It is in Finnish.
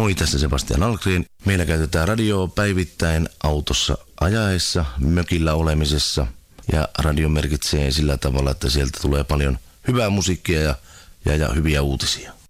Moi, tässä Sebastian Algren. Meillä käytetään radioa päivittäin autossa ajaessa, mökillä olemisessa ja radio merkitsee sillä tavalla, että sieltä tulee paljon hyvää musiikkia ja hyviä uutisia.